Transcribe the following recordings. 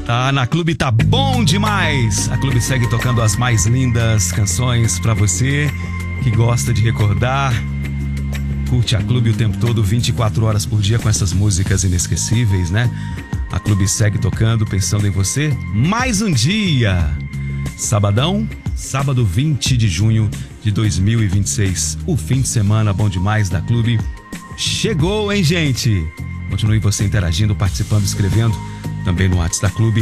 Ah, na Clube tá bom demais. A Clube segue tocando as mais lindas canções pra você que gosta de recordar. Curte a Clube o tempo todo, 24 horas por dia, com essas músicas inesquecíveis, né? A Clube segue tocando, pensando em você. Mais um dia. Sabadão, sábado 20 de junho de 2026. O fim de semana bom demais da Clube chegou, hein, gente? Continue você interagindo, participando, escrevendo. Também no WhatsApp da Clube,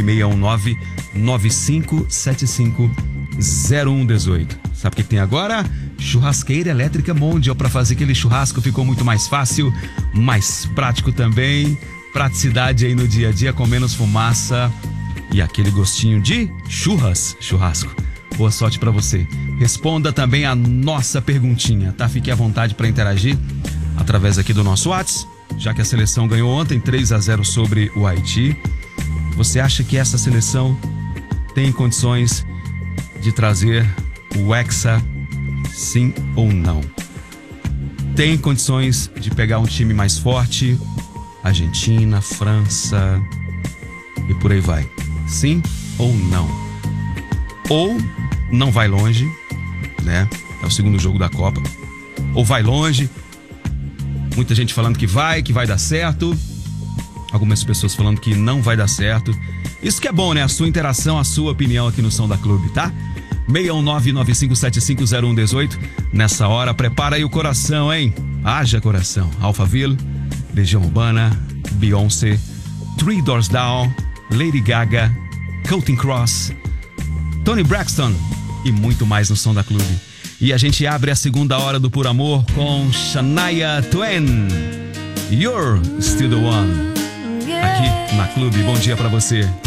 619-9575-0118. Sabe o que tem agora? Churrasqueira elétrica Mondial, para fazer aquele churrasco ficou muito mais fácil, mais prático também. Praticidade aí no dia a dia, com menos fumaça e aquele gostinho de churrasco. Boa sorte para você. Responda também a nossa perguntinha, tá? Fique à vontade para interagir através aqui do nosso WhatsApp, já que a seleção ganhou ontem 3-0 sobre o Haiti. Você acha que essa seleção tem condições de trazer o Hexa, sim ou não? Tem condições de pegar um time mais forte? Argentina, França e por aí vai. Sim ou não? Ou não vai longe, né? É o segundo jogo da Copa. Ou vai longe. Muita gente falando que vai dar certo. Algumas pessoas falando que não vai dar certo. Isso que é bom, né? A sua interação, a sua opinião aqui no Som da Clube, tá? 619-9575-0118. Nessa hora, prepara aí o coração, hein? Haja coração. Alphaville, Legião Urbana, Beyoncé, Three Doors Down, Lady Gaga, Counting Cross, Toni Braxton e muito mais no Som da Clube. E a gente abre a segunda hora do Por Amor com Shania Twain. You're Still the One. Aqui na Clube, bom dia pra você.